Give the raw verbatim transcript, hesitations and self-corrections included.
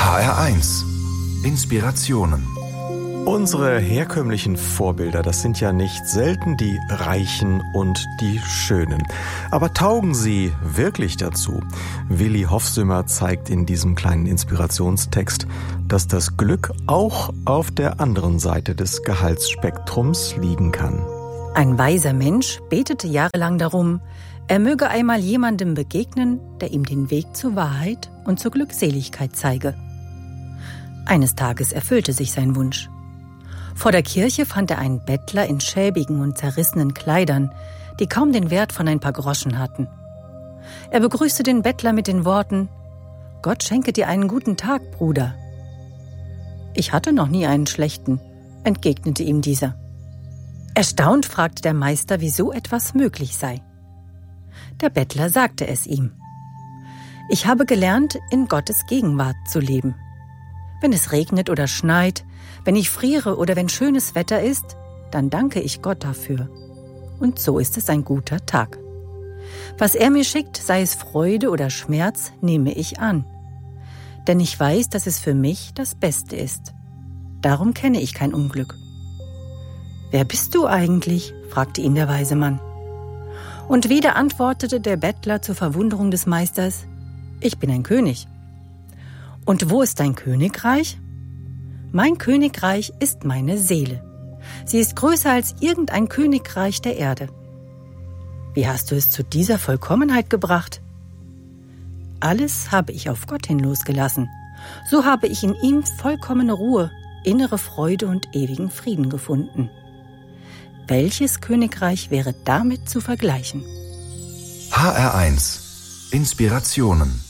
H R eins Inspirationen. Unsere herkömmlichen Vorbilder, das sind ja nicht selten die Reichen und die Schönen. Aber taugen sie wirklich dazu? Willi Hofsümmer zeigt in diesem kleinen Inspirationstext, dass das Glück auch auf der anderen Seite des Gehaltsspektrums liegen kann. Ein weiser Mensch betete jahrelang darum, er möge einmal jemandem begegnen, der ihm den Weg zur Wahrheit und zur Glückseligkeit zeige. Eines Tages erfüllte sich sein Wunsch. Vor der Kirche fand er einen Bettler in schäbigen und zerrissenen Kleidern, die kaum den Wert von ein paar Groschen hatten. Er begrüßte den Bettler mit den Worten: »Gott schenke dir einen guten Tag, Bruder.« »Ich hatte noch nie einen schlechten«, entgegnete ihm dieser. Erstaunt fragte der Meister, wie so etwas möglich sei. Der Bettler sagte es ihm: »Ich habe gelernt, in Gottes Gegenwart zu leben. Wenn es regnet oder schneit, wenn ich friere oder wenn schönes Wetter ist, dann danke ich Gott dafür. Und so ist es ein guter Tag. Was er mir schickt, sei es Freude oder Schmerz, nehme ich an. Denn ich weiß, dass es für mich das Beste ist. Darum kenne ich kein Unglück.« »Wer bist du eigentlich?« fragte ihn der weise Mann. Und wieder antwortete der Bettler zur Verwunderung des Meisters: »Ich bin ein König.« »Und wo ist dein Königreich?« »Mein Königreich ist meine Seele. Sie ist größer als irgendein Königreich der Erde.« »Wie hast du es zu dieser Vollkommenheit gebracht?« »Alles habe ich auf Gott hin losgelassen. So habe ich in ihm vollkommene Ruhe, innere Freude und ewigen Frieden gefunden. Welches Königreich wäre damit zu vergleichen?« H R eins Inspirationen.